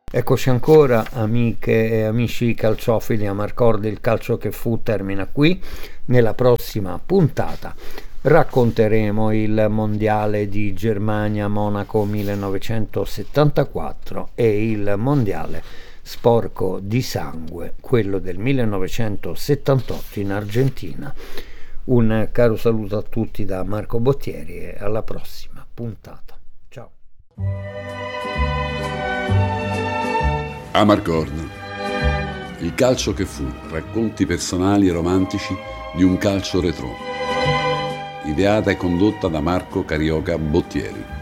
Eccoci ancora, amiche e amici calciofili. Amarcord, il calcio che fu termina qui. Nella prossima puntata racconteremo il mondiale di Germania Monaco 1974 e il mondiale sporco di sangue, quello del 1978 in Argentina. Un caro saluto a tutti da Marco Bottieri e alla prossima puntata. Ciao. Amarcord, il calcio che fu, racconti personali e romantici di un calcio retro. Ideata e condotta da Marco Carioca Bottieri.